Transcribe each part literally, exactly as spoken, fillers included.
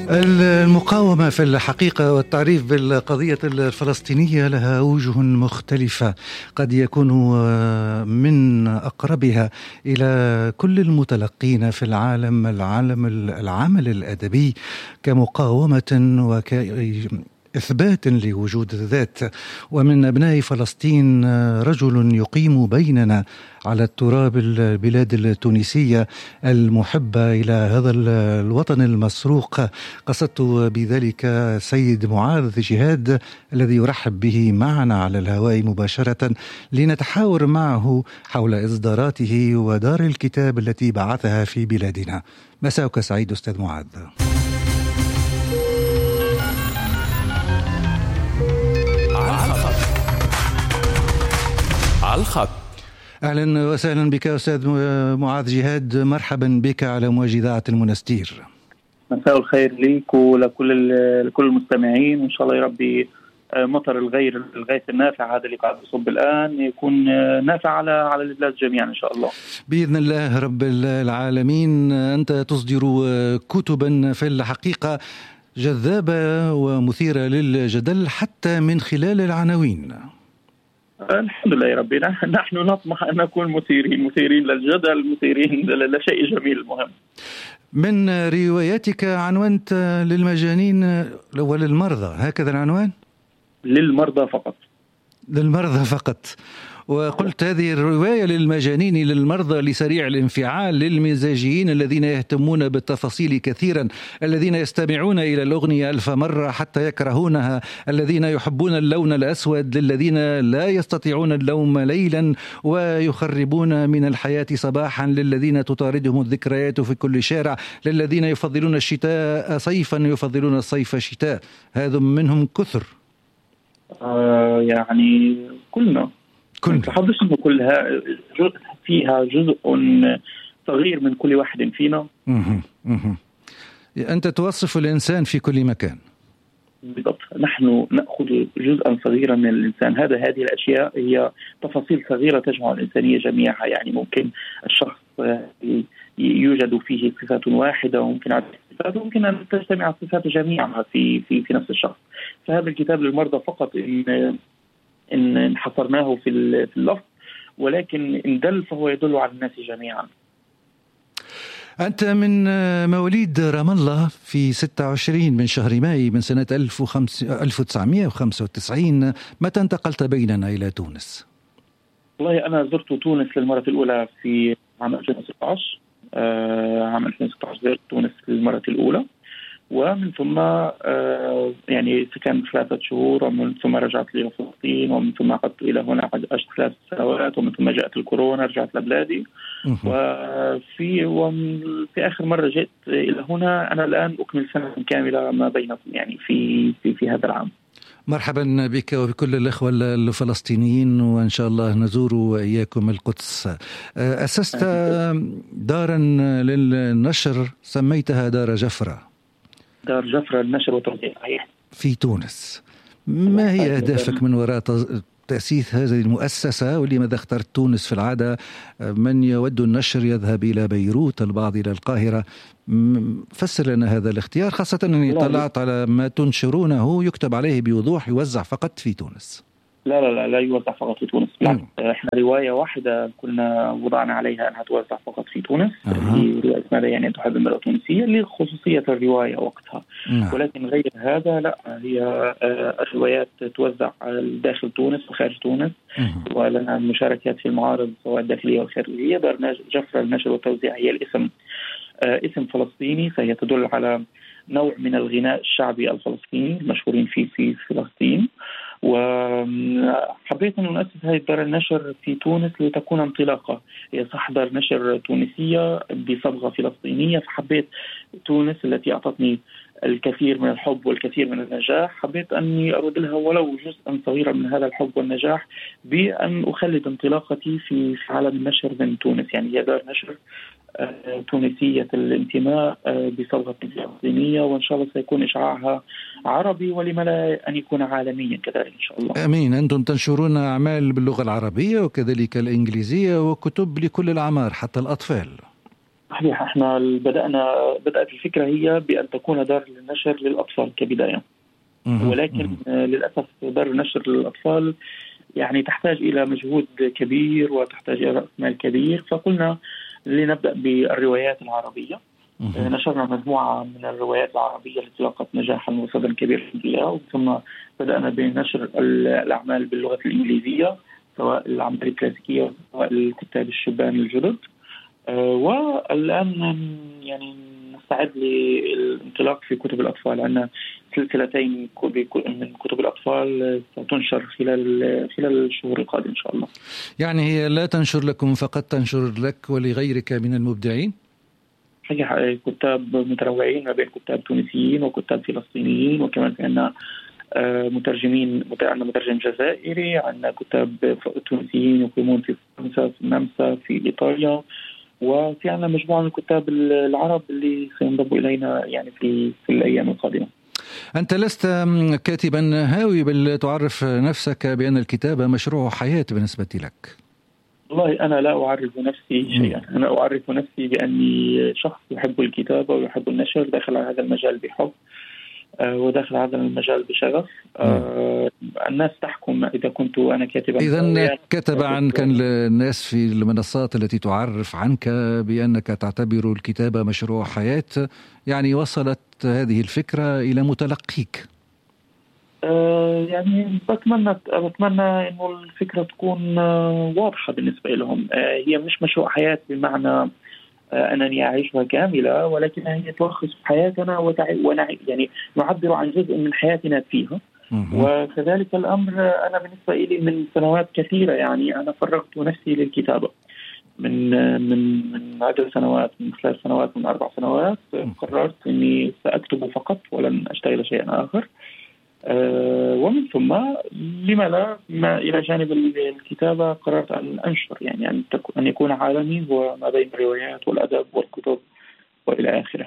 المقاومة في الحقيقة والتعريف بالقضية الفلسطينية لها أوجه مختلفة، قد يكون من أقربها إلى كل المتلقين في العالم العالم العمل الأدبي كمقاومة وك إثبات لوجود الذات. ومن أبناء فلسطين رجل يقيم بيننا على التراب البلاد التونسية المحبة إلى هذا الوطن المسروق، قصدت بذلك سيد معاذ جهاد الذي يرحب به معنا على الهواء مباشرة لنتحاور معه حول إصداراته ودار الكتاب التي بعثها في بلادنا. مساءك سعيد أستاذ معاذ. على الخط. أهلا وسهلا بك أستاذ معاذ جهاد، مرحبا بك على موجة إذاعة المنستير. مساء الخير ليك ولكل لكل المستمعين، وإن شاء الله يا ربي مطر الغير الغيث النافع هذا اللي قاعد يصب الآن يكون نافع على على البلاد جميعا إن شاء الله بإذن الله رب العالمين. أنت تصدر كتبا في الحقيقة جذابة ومثيرة للجدل حتى من خلال العناوين. الحمد لله يا ربي، نحن نطمح أن نكون مثيرين مثيرين للجدل، مثيرين لشيء جميل مهم. من رواياتك عنوانت للمجانين وللمرضى، هكذا العنوان؟ للمرضى فقط. للمرضى فقط. وقلت هذه الرواية للمجانين للمرضى لسريع الانفعال للمزاجيين الذين يهتمون بالتفاصيل كثيرا، الذين يستمعون إلى الأغنية ألف مرة حتى يكرهونها، الذين يحبون اللون الأسود للذين لا يستطيعون اللوم ليلا، ويخربون من الحياة صباحا للذين تطاردهم الذكريات في كل شارع، للذين يفضلون الشتاء صيفا يفضلون الصيف شتاء. هذا منهم كثر. آه يعني كلنا كلنا تحدث انه كلها جزء فيها جزء صغير من كل واحد فينا. مه. مه. أنت توصف الإنسان في كل مكان. بالضبط، نحن نأخذ جزءا صغيرا من الإنسان. هذا هذه الأشياء هي تفاصيل صغيرة تجمع الإنسانية جميعها. يعني ممكن الشخص يوجد فيه صفات واحدة وممكن عدد صفات، وممكن أن تجتمع الصفات جميعها في في في نفس الشخص. فهذا الكتاب للمرضى فقط إن إن حصرناه في اللفظ، ولكن إن دل فهو يدل على الناس جميعا. أنت من مواليد رام الله في ستة وعشرين من شهر ماي من سنة ألف وتسعمائة وخمسة وتسعين. متى انتقلت بيننا إلى تونس؟ والله أنا زرت تونس للمرة الأولى في عام ألفين وستة عشر. آه عام ألفين وستة عشر زرت تونس للمرة الأولى، ومن ثم آه يعني سكن ثلاثة شهور، ومن ثم رجعت إلى فلسطين، ومن ثم عدت إلى هنا عشت ثلاث سنوات، ومن ثم جاءت الكورونا رجعت لبلادي. وفي وفي آخر مرة جئت إلى هنا أنا الآن أكمل سنة كاملة ما بينكم يعني في في في هذا العام. مرحبا بك وبكل الأخوة الفلسطينيين، وإن شاء الله نزور وإياكم القدس. أسست دارا للنشر سميتها دار جفرة. دار جفرة للنشر والتوزيع في تونس. ما هي أهدافك من وراء تأسيس هذه المؤسسة؟ ولماذا اخترت تونس؟ في العادة من يود النشر يذهب إلى بيروت، البعض إلى القاهرة. فسر لنا هذا الاختيار، خاصة أنني طلعت على ما تنشرونه يكتب عليه بوضوح يوزع فقط في تونس. لا لا لا لا يوزع فقط في تونس. احنا رواية واحدة كنا وضعنا عليها أنها توزع فقط في تونس. أه. رواية ماذا يعني تحب المرأة التونسية لخصوصية الرواية وقتها. أه. ولكن غير هذا لا، هي الروايات توزع داخل تونس وخارج تونس. أه. ولنا مشاركات في المعارض سواء الداخلية والخارجية. دار جفرة للنشر والتوزيع هي الاسم اسم فلسطيني، فهي تدل على نوع من الغناء الشعبي الفلسطيني المشهورين فيه في فلسطين. وحبيت أن نؤسس هذه دار النشر في تونس لتكون انطلاقة. هي صح دار نشر تونسية بصبغة فلسطينية، فحبيت تونس التي أعطتني الكثير من الحب والكثير من النجاح، حبيت أني أرد لها ولو جزءا صغيرا من هذا الحب والنجاح بأن أخلد انطلاقتي في عالم النشر من تونس. يعني هي دار نشر تونسية الانتماء بصبغة فلسطينية، وإن شاء الله سيكون إشعاعها عربي، ولما لا أن يكون عالميا كذلك إن شاء الله. أمين. أنتم تنشرون أعمال باللغة العربية وكذلك الإنجليزية وكتب لكل الأعمار حتى الأطفال. صحيح. احنا بدأنا بدأت الفكرة هي بأن تكون دار للنشر للأطفال كبداية، ولكن للأسف دار النشر للأطفال يعني تحتاج إلى مجهود كبير وتحتاج إلى رأس مال كبير، فقلنا لنبدأ بالروايات العربية. نشرنا مجموعة من الروايات العربية التي لاقت نجاحا وصدى كبير فيها، ثم بدأنا بنشر الأعمال باللغة الإنجليزية، سواء الأعمال الكلاسيكية سواء الكتاب الشبان الجدد. أه والآن يعني نستعد للانطلاق في كتب الأطفال. عندنا سلسلتين من كتب الأطفال ستنشر خلال خلال الشهور القادمة إن شاء الله. يعني هي لا تنشر لكم فقط، تنشر لك ولغيرك من المبدعين؟ حقيقة كتاب متنوعين ما بين كتاب تونسيين وكتاب فلسطينيين، وكمان عندنا مترجمين، عندنا مترجم جزائري، عندنا كتاب تونسيين يقيمون في فرنسا، في النمسا، في إيطاليا، وفي عندنا مجموعة من الكتاب العرب اللي سينضموا إلينا يعني في في الأيام القادمة. أنت لست كاتبا هاوي، بل تعرف نفسك بأن الكتابة مشروع حياة بالنسبة لك. والله أنا لا أعرف نفسي شيئا، أنا أعرف نفسي بأني شخص يحب الكتابة ويحب النشر، داخل هذا المجال بحب وداخل هذا المجال بشغف. آه الناس تحكم إذا كنت أنا كاتبا. إذن كتب عنك الناس في المنصات التي تعرف عنك بأنك تعتبر الكتابة مشروع حياة، يعني وصلت هذه الفكرة إلى متلقيك؟ آه يعني بتمنى بتمنى إنه الفكرة تكون آه واضحة بالنسبة لهم. آه هي مش مشروع حياة بمعنى أنني أعيشها كاملة، ولكنها هي تلخص حياتنا ونعي يعني نعبر عن جزء من حياتنا فيها. وكذلك الأمر أنا بالنسبة لي من سنوات كثيرة، يعني أنا فرغت نفسي للكتابة من من من عدة سنوات، من ثلاث سنوات، من أربع سنوات قررت أني سأكتب فقط ولن أشتغل شيئا آخر. أه ومن ثم لما لا ما إلى جانب الكتابة قررت أن أنشر، يعني أن, أن يكون عالمي هو ما بين الروايات والأدب والكتب وإلى آخره.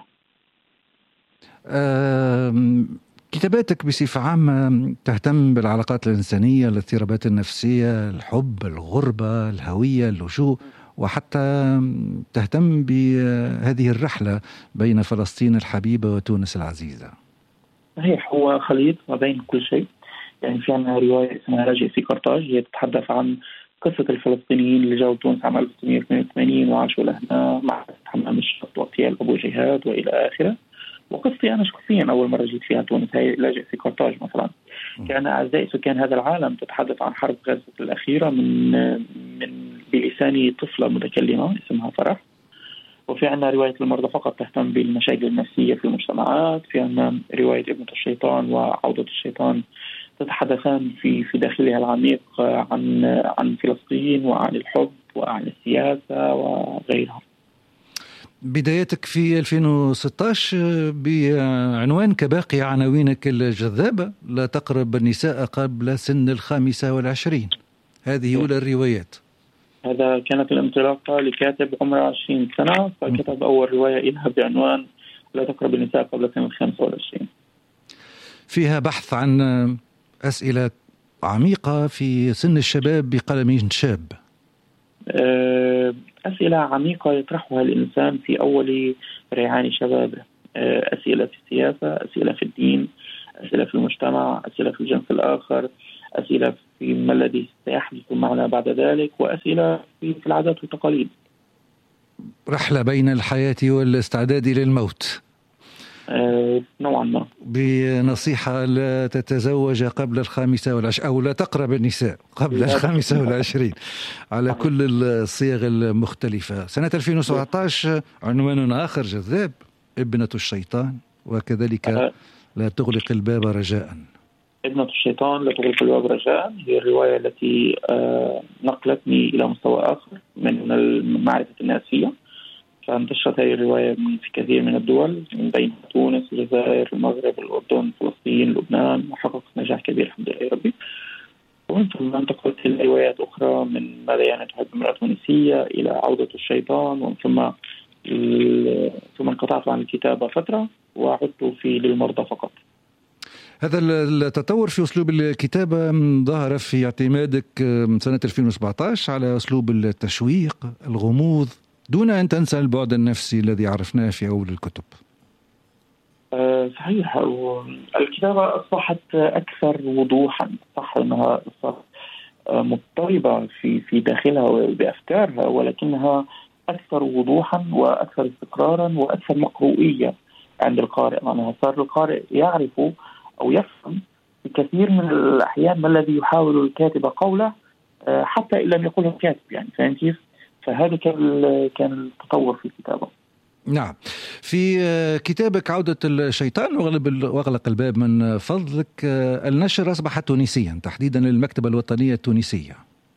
أه كتاباتك بصفة عامة تهتم بالعلاقات الإنسانية، الاضطرابات النفسية، الحب، الغربة، الهوية، اللجوء، وحتى تهتم بهذه الرحلة بين فلسطين الحبيبة وتونس العزيزة. صحيح، هو خليط ما بين كل شيء. يعني في عندنا رواية اسمها لاجئ في قرطاج، هي تتحدث عن قصة الفلسطينيين اللي جاءوا تونس عام ألف وتسعمائة واثنين وثمانين وعاشوا لهنا مع حمام الشط واغتيال أبو جهاد وإلى آخره. وقصتي أنا شخصيا أول مرة جيت فيها تونس هي لاجئ في قرطاج مثلا. كان أعزائي سكان هذا العالم تتحدث عن حرب غزة الأخيرة من من بلسان طفلة متكلمة اسمها فرح. وفي عندنا رواية المرضى فقط تهتم بالمشاكل النفسية في المجتمعات. في عندنا رواية ابنة الشيطان وعودة الشيطان تتحدثان في في داخلها العميق عن عن فلسطين وعن الحب وعن السياسة وغيرها. بدايتك في ألفين وستة عشر بعنوان كباقي عناوينك الجذابة لا تقرب النساء قبل سن الخامسة والعشرين، هذه أولى الروايات. هذا كانت الانطلاقة لكاتب عمره عشرين سنة، فكتب أول رواية لها بعنوان لا تقرب النساء قبل سن الخامسة والعشرين. فيها بحث عن أسئلة عميقة في سن الشباب بقلم شاب. أسئلة عميقة يطرحها الإنسان في أول ريعان شبابه. أسئلة في السياسة، أسئلة في الدين، أسئلة في المجتمع، أسئلة في الجنس الآخر، أسئلة في ما الذي سيحدث معنا بعد ذلك، وأسئلة في العادات والتقاليد. رحلة بين الحياة والاستعداد للموت. أه نوعا ما. بنصيحة لا تتزوج قبل الخامسة والعشرين أو لا تقرب النساء قبل الخامسة والعشرين على كل الصيغ المختلفة. سنة ألفين وسبعة عشر عنوان آخر جذاب، ابنة الشيطان، وكذلك لا تغلق الباب رجاء. ابنة الشيطان لا تغلق الباب رجاء هي الرواية التي آه نقلتني إلى مستوى آخر من معرفة الناس فيها. فانتشرت هذه الرواية في كثير من الدول من بين تونس، الجزائر، المغرب، الأردن، فلسطين، لبنان، وحققت نجاح كبير الحمد لله يا ربي. ومن ثم انتقلت إلى روايات أخرى من ماذا يعني تحب امرأة تونسية إلى عودة الشيطان، ومن ثم ثم انقطعت عن الكتابة فترة وعدت في للمرضى فقط. هذا التطور في أسلوب الكتابة ظهر في اعتمادك سنة ألفين وسبعة عشر على أسلوب التشويق، الغموض، دون أن تنسى البعد النفسي الذي عرفناه في أول الكتب. أه صحيح، الكتابة أصبحت أكثر وضوحا، صح أنها أصبحت مضطربة في في داخلها وبأفكارها، ولكنها أكثر وضوحا وأكثر استقرارا وأكثر مقروئية عند القارئ. معناها صار القارئ يعرف أو يفهم في كثير من الأحيان ما الذي يحاول الكاتب قوله حتى إن لم يقله الكاتب، يعني فاهم كيف؟ فهذا كان كان التطور في الكتابة. نعم. في كتابك عودة الشيطان وأغلق الباب من فضلك، النشر أصبح تونسيا، تحديدا المكتبة الوطنية التونسية.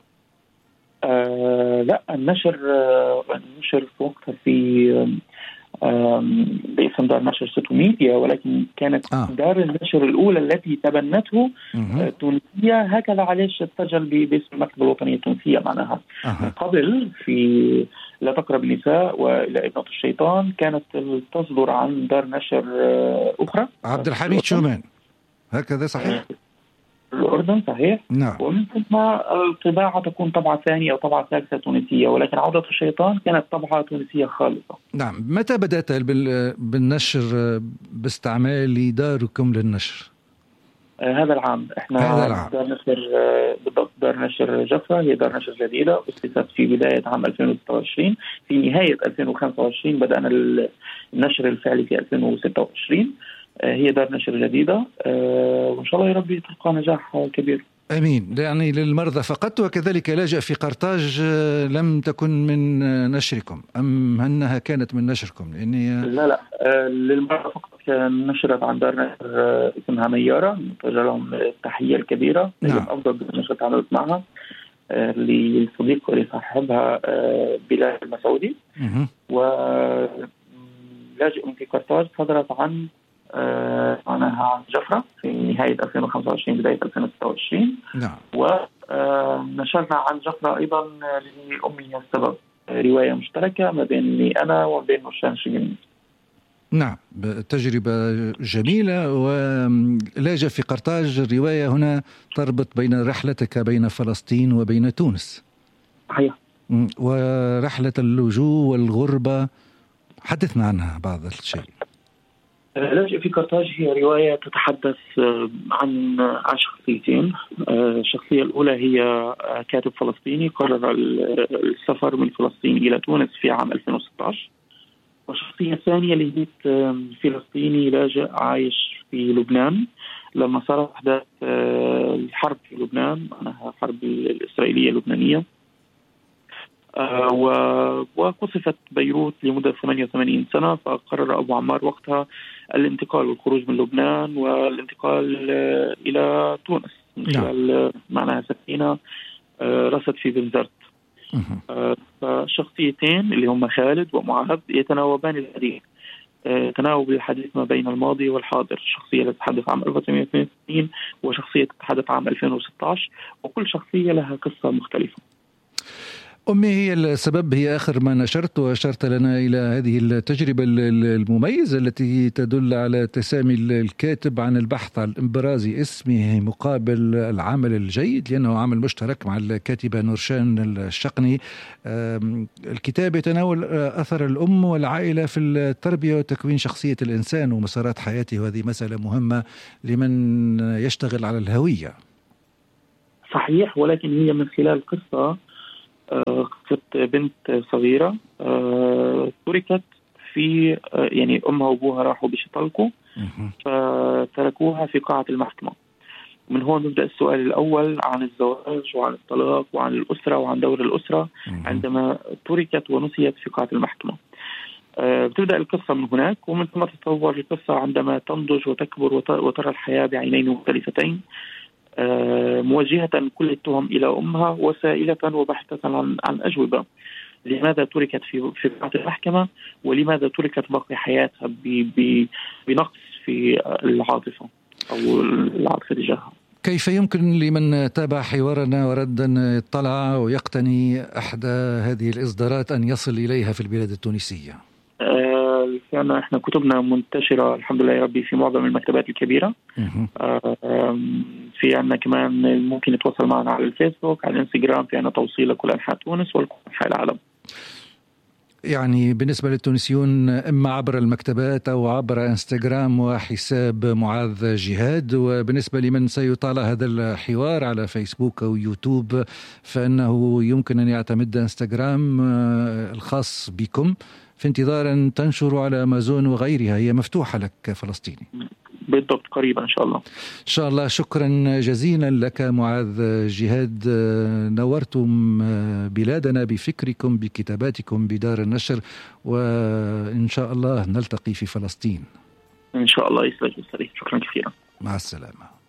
آه لا، النشر آه النشر في وقتها في آه باسم دار نشر ستو ميديا، ولكن كانت آه. دار النشر الأولى التي تبنته آه تونسية. هكذا علاش تسجل باسم المكتبة الوطنية التونسية. معناها آه. قبل في لا تقرب النساء وإلى ابنة الشيطان كانت تصدر عن دار نشر آه أخرى، عبد الحميد شومان، هكذا صحيح؟ الأردن صحيح. نعم. ومن ثم الطباعة تكون طبعة ثانية أو طبعة ثالثة تونسية، ولكن عودة الشيطان كانت طبعة تونسية خالصة. نعم. متى بدأت بالنشر باستعمال داركم للنشر؟ آه هذا العام. احنا هذا العام. دار نشر آه بالضبط دار نشر جفرة هي دار نشر جديدة، أسست في بداية عام ألفين وستة وعشرين. في نهاية ألفين وخمسة وعشرين بدأنا النشر الفعلي في ألفين وستة وعشرين. هي دار نشر جديدة، وإن شاء الله يا ربي تلقى نجاح كبير. أمين. يعني للمرضى فقط، وكذلك لاجئ في قرطاج لم تكن من نشركم أم أنها كانت من نشركم؟ لأني لا لا، للمرضى فقط. نشرت عن دار نشر اسمها ميارة، نتوجه لهم التحية الكبيرة. نعم. أفضل نشر تعاملت معها للصديق ولصاحبها بلال المسعودي. ولاجئ في قرطاج صدرت عن معناها عن جفرة في نهاية ألفين وخمسة وعشرين بداية ألفين وستة وعشرين. نعم. ونشرنا عن جفرة أيضا لأمي السبب، رواية مشتركة ما بيني أنا وبين نورشان شجن. نعم، تجربة جميلة. ولاجئ في قرطاج رواية هنا تربط بين رحلتك بين فلسطين وبين تونس. صحيح. ورحلة اللجوء والغربة، حدثنا عنها بعض الشيء. لاجئ في قرطاج هي رواية تتحدث عن عن شخصيتين. الشخصية الأولى هي كاتب فلسطيني قرر السفر من فلسطين إلى تونس في عام ألفين وستة عشر. والشخصية الثانية اللي هي فلسطيني لاجئ عايش في لبنان لما صارت أحداث الحرب في لبنان، معناها الحرب الإسرائيلية اللبنانية. آه وقصفت بيروت لمدة ثمانية وثمانين سنة، فقرر أبو عمار وقتها الانتقال والخروج من لبنان والانتقال آه إلى تونس من خلال معناها سفينة آه رست في بنزرت. آه فشخصيتين اللي هم خالد ومعاذ يتناوبان الحديث، آه تناوب الحديث ما بين الماضي والحاضر. الشخصية التي تتحدث عام ألف وتسعمائة واثنين وستين وشخصية تتحدث عام ألفين وستة عشر، وكل شخصية لها قصة مختلفة. أمي هي السبب، هي آخر ما نشرت وأشرت لنا إلى هذه التجربة المميزة التي تدل على تسامي الكاتب عن البحث عن إبراز اسمه مقابل العمل الجيد، لأنه عمل مشترك مع الكاتبة نورشان الشقني. الكتاب يتناول أثر الأم والعائلة في التربية وتكوين شخصية الإنسان ومسارات حياته، وهذه مسألة مهمة لمن يشتغل على الهوية. صحيح، ولكن هي من خلال قصة قصة بنت صغيرة تركت في يعني أمها وأبوها راحوا بيشتلقوا فتركوها في قاعة المحكمة. ومن هون نبدأ السؤال الأول عن الزواج وعن الطلاق وعن الأسرة وعن دور الأسرة عندما تركت ونسيت في قاعة المحكمة. بتبدأ القصة من هناك، ومن ثم تتطور القصة عندما تنضج وتكبر وترى الحياة بعينين مختلفتين، موجهة كل التهم إلى أمها وسائلة وبحثة عن عن أجوبة لماذا تركت في في قاعة المحكمة، ولماذا تركت باقي حياتها بنقص في العاطفة أو العاطفة تجاهها. كيف يمكن لمن تابع حوارنا ورد أن يطلع ويقتني أحدى هذه الإصدارات أن يصل إليها في البلاد التونسية؟ كان احنا كتبنا منتشرة الحمد لله يا ربي في معظم المكتبات الكبيرة. في عنا كمان ممكن يتواصل معنا على الفيسبوك، على الانستغرام، في عنا توصيل لكل أنحاء تونس ولكل أنحاء العالم. يعني بالنسبة للتونسيون إما عبر المكتبات أو عبر انستغرام وحساب معاذ جهاد، وبالنسبة لمن سيطالع هذا الحوار على فيسبوك أو يوتيوب فإنه يمكن أن يعتمد انستغرام الخاص بكم في انتظار أن تنشروا على أمازون وغيرها. هي مفتوحة لك فلسطيني بالضبط قريبا إن شاء الله. إن شاء الله. شكرا جزيلا لك معاذ جهاد، نورتم بلادنا بفكركم بكتاباتكم بدار النشر، وإن شاء الله نلتقي في فلسطين إن شاء الله. يسلمك. شكرا كثيرا. مع السلامة.